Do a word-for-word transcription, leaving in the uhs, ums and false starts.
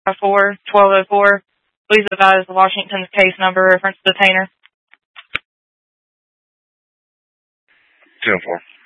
four, twelve oh four. Please advise Washington's case number reference detainer. ten four.